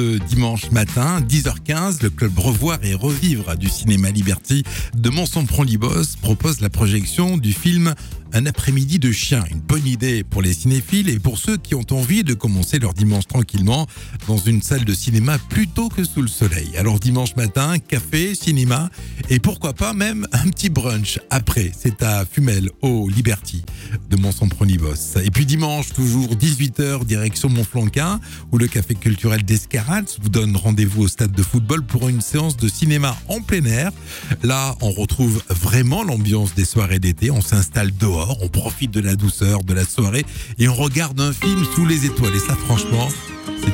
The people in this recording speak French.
Dimanche matin, 10h15, le club Revoir et Revivre du cinéma Liberty de Monson-Prolibos propose la projection du film Un après-midi de chien. Une bonne idée pour les cinéphiles et pour ceux qui ont envie de commencer leur dimanche tranquillement dans une salle de cinéma plutôt que sous le soleil. Alors dimanche matin, café, cinéma et pourquoi pas même un petit brunch après. C'est à Fumel au Liberty de Monson-Prolibos. Et puis dimanche, toujours 18h, direction Montflanquin où le café culturel d'Escarats vous donne rendez-vous au stade de football pour une séance de cinéma en plein air. Là, on retrouve vraiment l'ambiance des soirées d'été. On s'installe dehors, on profite de la douceur de la soirée et on regarde un film sous les étoiles. Et ça, franchement,